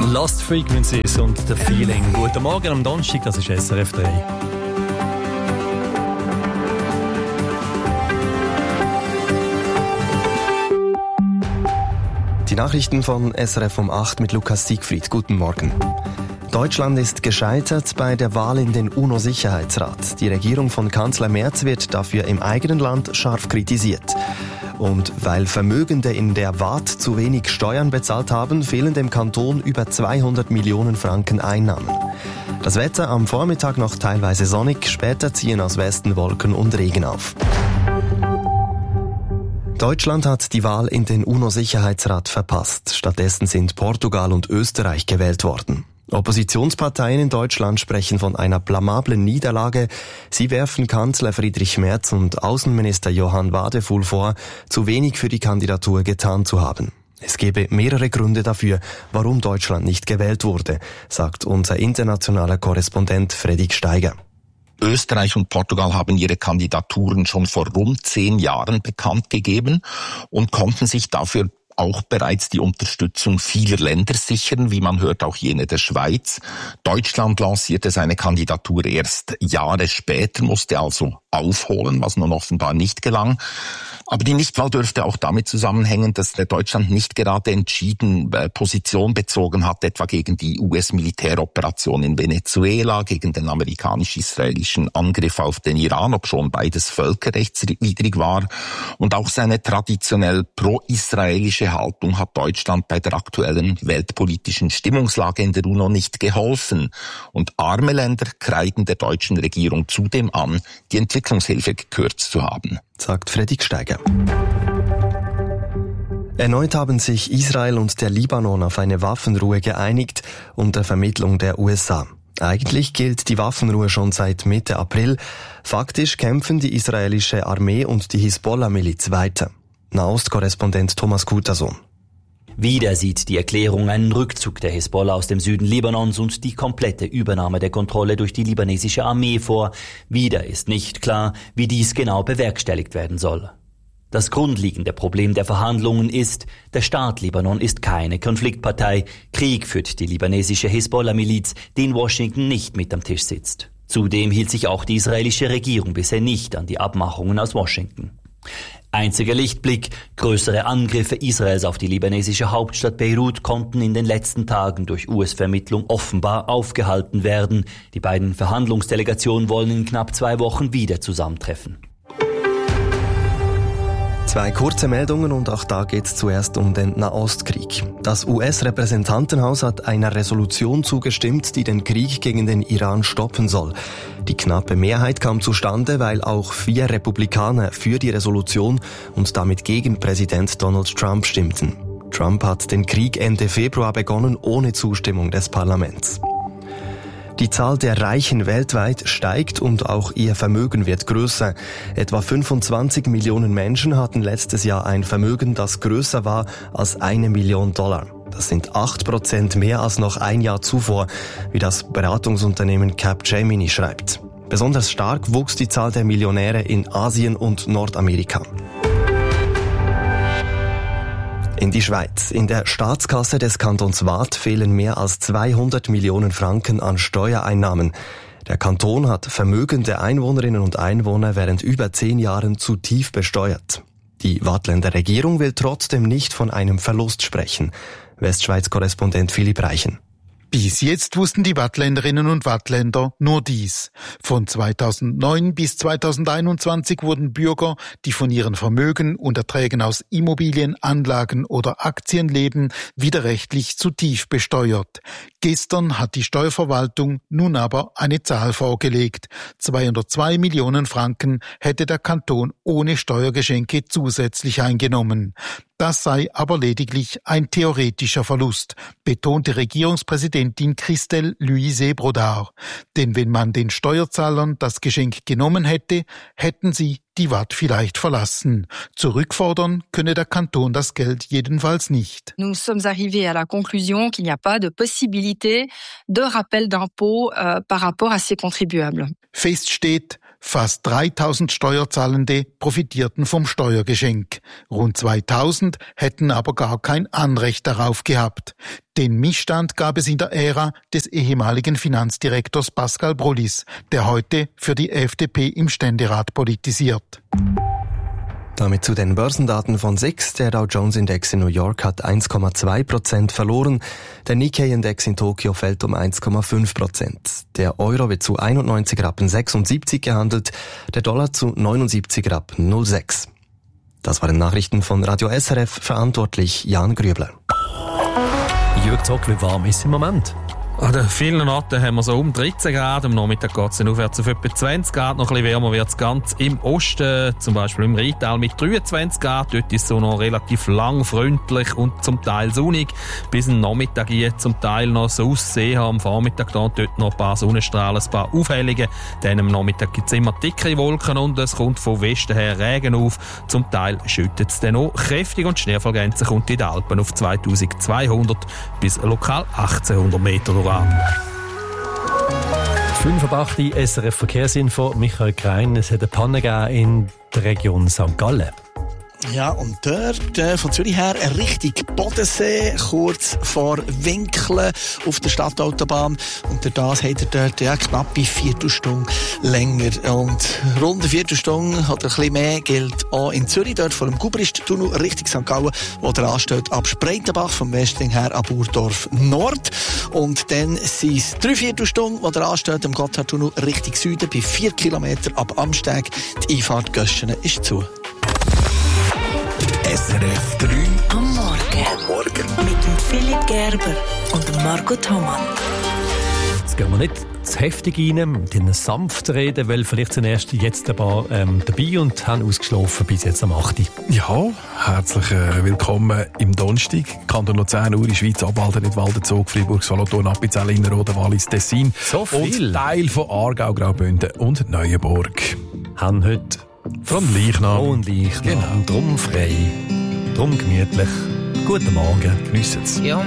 Lost Frequencies und The Feeling. Guten Morgen am Donnerstag, das ist SRF 3. Die Nachrichten von SRF um 8 mit Lukas Siegfried. Guten Morgen. Deutschland ist gescheitert bei der Wahl in den UNO-Sicherheitsrat. Die Regierung von Kanzler Merz wird dafür im eigenen Land scharf kritisiert. Und weil Vermögende in der Waadt zu wenig Steuern bezahlt haben, fehlen dem Kanton über 200 Millionen Franken Einnahmen. Das Wetter am Vormittag noch teilweise sonnig, später ziehen aus Westen Wolken und Regen auf. Deutschland hat die Wahl in den UNO-Sicherheitsrat verpasst. Stattdessen sind Portugal und Österreich gewählt worden. Oppositionsparteien in Deutschland sprechen von einer blamablen Niederlage. Sie werfen Kanzler Friedrich Merz und Außenminister Johann Wadefuhl vor, zu wenig für die Kandidatur getan zu haben. Es gebe mehrere Gründe dafür, warum Deutschland nicht gewählt wurde, sagt unser internationaler Korrespondent Fredrik Steiger. Österreich und Portugal haben ihre Kandidaturen schon vor rund 10 Jahren bekannt gegeben und konnten sich dafür auch bereits die Unterstützung vieler Länder sichern, wie man hört, auch jene der Schweiz. Deutschland lancierte seine Kandidatur erst Jahre später, musste also aufholen, was nun offenbar nicht gelang. Aber die Nichtwahl dürfte auch damit zusammenhängen, dass Deutschland nicht gerade entschieden Position bezogen hat, etwa gegen die US-Militäroperation in Venezuela, gegen den amerikanisch-israelischen Angriff auf den Iran, obschon beides völkerrechtswidrig war. Und auch seine traditionell pro-israelische Haltung hat Deutschland bei der aktuellen weltpolitischen Stimmungslage in der UNO nicht geholfen. Und arme Länder kreiden der deutschen Regierung zudem an, die Entwicklungshilfe gekürzt zu haben, sagt Fredrik Steiger. Erneut haben sich Israel und der Libanon auf eine Waffenruhe geeinigt unter Vermittlung der USA. Eigentlich gilt die Waffenruhe schon seit Mitte April. Faktisch kämpfen die israelische Armee und die Hisbollah-Miliz weiter. Nahost-Korrespondent Thomas Kutason. Wieder sieht die Erklärung einen Rückzug der Hisbollah aus dem Süden Libanons und die komplette Übernahme der Kontrolle durch die libanesische Armee vor. Wieder ist nicht klar, wie dies genau bewerkstelligt werden soll. Das grundlegende Problem der Verhandlungen ist, der Staat Libanon ist keine Konfliktpartei. Krieg führt die libanesische Hisbollah-Miliz, die in Washington nicht mit am Tisch sitzt. Zudem hielt sich auch die israelische Regierung bisher nicht an die Abmachungen aus Washington. Einziger Lichtblick: größere Angriffe Israels auf die libanesische Hauptstadt Beirut konnten in den letzten Tagen durch US-Vermittlung offenbar aufgehalten werden. Die beiden Verhandlungsdelegationen wollen in knapp 2 Wochen wieder zusammentreffen. 2 kurze Meldungen und auch da geht es zuerst um den Nahostkrieg. Das US-Repräsentantenhaus hat einer Resolution zugestimmt, die den Krieg gegen den Iran stoppen soll. Die knappe Mehrheit kam zustande, weil auch 4 Republikaner für die Resolution und damit gegen Präsident Donald Trump stimmten. Trump hat den Krieg Ende Februar begonnen, ohne Zustimmung des Parlaments. Die Zahl der Reichen weltweit steigt und auch ihr Vermögen wird größer. Etwa 25 Millionen Menschen hatten letztes Jahr ein Vermögen, das größer war als $1 Million. Das sind 8% mehr als noch ein Jahr zuvor, wie das Beratungsunternehmen Capgemini schreibt. Besonders stark wuchs die Zahl der Millionäre in Asien und Nordamerika. In die Schweiz. In der Staatskasse des Kantons Waadt fehlen mehr als 200 Millionen Franken an Steuereinnahmen. Der Kanton hat vermögende Einwohnerinnen und Einwohner während über 10 Jahren zu tief besteuert. Die Waadtländer Regierung will trotzdem nicht von einem Verlust sprechen. Westschweiz-Korrespondent Philipp Reichen. Bis jetzt wussten die Waadtländerinnen und Waadtländer nur dies. Von 2009 bis 2021 wurden Bürger, die von ihren Vermögen und Erträgen aus Immobilien, Anlagen oder Aktien leben, widerrechtlich zu tief besteuert. Gestern hat die Steuerverwaltung nun aber eine Zahl vorgelegt. 202 Millionen Franken hätte der Kanton ohne Steuergeschenke zusätzlich eingenommen. Das sei aber lediglich ein theoretischer Verlust, betonte Regierungspräsidentin Christelle Louise Brodard. Denn wenn man den Steuerzahlern das Geschenk genommen hätte, hätten sie die Waadt vielleicht verlassen. Zurückfordern könne der Kanton das Geld jedenfalls nicht. Nous sommes arrivés à la conclusion qu'il n'y a pas de possibilité de rappel d'impôt par rapport à ces contribuables. Fest steht, Fast 3000 Steuerzahlende profitierten vom Steuergeschenk. Rund 2000 hätten aber gar kein Anrecht darauf gehabt. Den Missstand gab es in der Ära des ehemaligen Finanzdirektors Pascal Brollis, der heute für die FDP im Ständerat politisiert. Damit zu den Börsendaten von SIX. Der Dow Jones Index in New York hat 1,2% verloren. Der Nikkei Index in Tokio fällt um 1,5%. Der Euro wird zu 91,76 Rappen gehandelt, der Dollar zu 79,06 Rappen. Das waren Nachrichten von Radio SRF, verantwortlich Jan Grübler. Jürg Zock, wie warm ist es im Moment? An den vielen Orten haben wir so um 13 Grad. Am Nachmittag geht es aufwärts auf etwa 20 Grad. Noch ein bisschen wärmer wird es ganz im Osten, zum Beispiel im Rheintal mit 23 Grad. Dort ist es so noch relativ lang freundlich und zum Teil sonnig. Bis am Nachmittag hier zum Teil noch so aussehen. Am Vormittag dort noch ein paar Sonnenstrahlen, ein paar Aufhellungen. Dann am Nachmittag gibt es immer dickere Wolken und es kommt von Westen her Regen auf. Zum Teil schüttet es dann auch kräftig und die Schneefallgrenze kommt in den Alpen auf 2200 bis lokal 1800 Meter durch. 5:08 SRF Verkehrsinfo, Michael Krein. Es hat eine Panne gegeben in der Region St. Gallen. Ja, und dort von Zürich her Richtung Bodensee, kurz vor Winkeln auf der Stadtautobahn. Und durch das hat er dort knappe Viertelstunde länger. Und rund eine Viertelstunde oder ein bisschen mehr gilt auch in Zürich, dort vor dem Gubrist-Tunnel Richtung St. Gallen, wo der ansteht ab Spreitenbach, vom Westring her ab Burdorf Nord. Und dann sind es 3 Viertelstunden, wo der ansteht am Gotthardtunnel Richtung Süden, bei 4 Kilometer ab Amsteg. Die Einfahrt Göschenen ist zu. SRF 3 am Morgen. Mit dem Philipp Gerber und dem Margot Homann. Jetzt gehen wir nicht zu heftig rein, mit ihnen sanft reden, weil vielleicht sind erst jetzt ein paar dabei und haben ausgeschlafen bis jetzt am 8. Ja, herzlich willkommen im Donnerstag. Kanton Luzern, Uri, Schweiz, Obwalden, Nidwalden, Freiburg, Solothurn, Appenzell, Innerrhoden, Wallis, Tessin. So viel. Und Teil von Aargau, Graubünden und Neuenburg. Haben heute Vom Leichnam. und Leichnam. Drum frei, drum gemütlich. Guten Morgen, geniessen es. Ja,